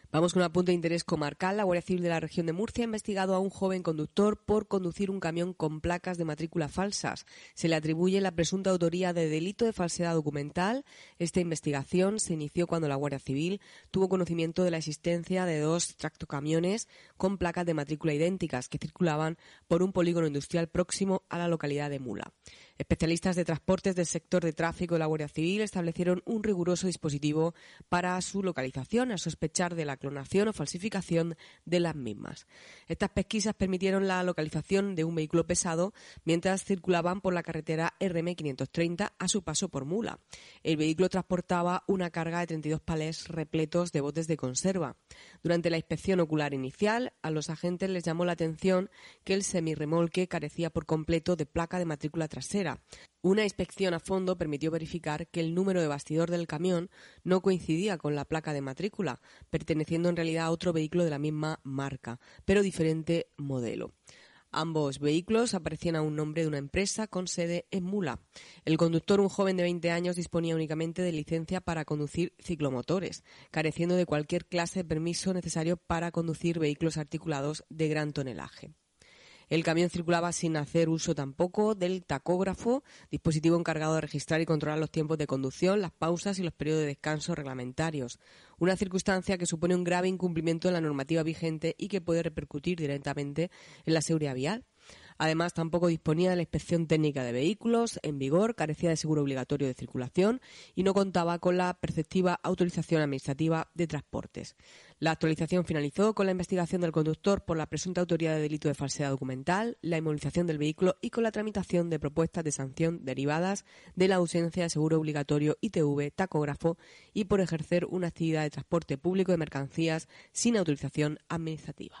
Vamos con un apunte de interés comarcal. La Guardia Civil de la región de Murcia ha investigado a un joven conductor por conducir un camión con placas de matrícula falsas. Se le atribuye la presunta autoría de delito de falsedad documental. Esta investigación se inició cuando la Guardia Civil tuvo conocimiento de la existencia de 2 tractocamiones con placas de matrícula idénticas que circulaban por un polígono industrial próximo a la localidad de Mula. Especialistas de transportes del sector de tráfico de la Guardia Civil establecieron un riguroso dispositivo para su localización al sospechar de la clonación o falsificación de las mismas. Estas pesquisas permitieron la localización de un vehículo pesado mientras circulaban por la carretera RM530 a su paso por Mula. El vehículo transportaba una carga de 32 palés repletos de botes de conserva. Durante la inspección ocular inicial, a los agentes les llamó la atención que el semirremolque carecía por completo de placa de matrícula trasera. Una inspección a fondo permitió verificar que el número de bastidor del camión no coincidía con la placa de matrícula, perteneciendo en realidad a otro vehículo de la misma marca, pero diferente modelo. Ambos vehículos aparecían a un nombre de una empresa con sede en Mula. El conductor, un joven de 20 años, disponía únicamente de licencia para conducir ciclomotores, careciendo de cualquier clase de permiso necesario para conducir vehículos articulados de gran tonelaje. El camión circulaba sin hacer uso tampoco del tacógrafo, dispositivo encargado de registrar y controlar los tiempos de conducción, las pausas y los periodos de descanso reglamentarios. Una circunstancia que supone un grave incumplimiento de la normativa vigente y que puede repercutir directamente en la seguridad vial. Además, tampoco disponía de la inspección técnica de vehículos en vigor, carecía de seguro obligatorio de circulación y no contaba con la preceptiva autorización administrativa de transportes. La actualización finalizó con la investigación del conductor por la presunta autoría de delito de falsedad documental, la inmovilización del vehículo y con la tramitación de propuestas de sanción derivadas de la ausencia de seguro obligatorio ITV, tacógrafo y por ejercer una actividad de transporte público de mercancías sin autorización administrativa.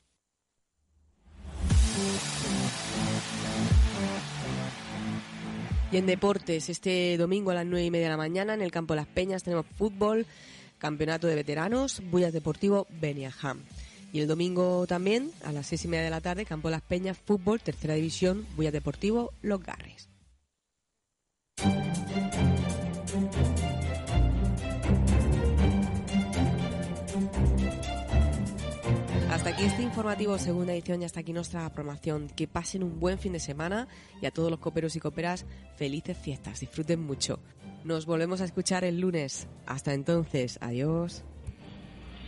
Y en deportes, este domingo a las 9:30 de la mañana en el campo de Las Peñas tenemos fútbol, campeonato de veteranos, Bullas Deportivo Beniajam. Y el domingo también a las 6:30 de la tarde, campo de Las Peñas, fútbol, tercera división, Bullas Deportivo Los Garres. Hasta aquí este informativo segunda edición y hasta aquí nuestra programación. Que pasen un buen fin de semana y a todos los coperos y coperas, felices fiestas, disfruten mucho. Nos volvemos a escuchar el lunes. Hasta entonces, adiós.